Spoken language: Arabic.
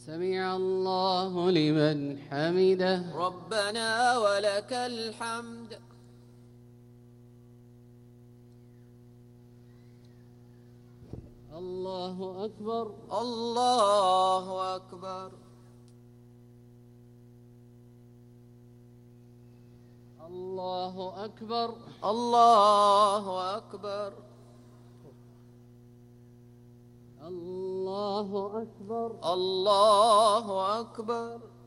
سمع الله لمن حمده ربنا ولك الحمد الله أكبر الله أكبر الله أكبر الله أكبر الله أكبر الله أكبر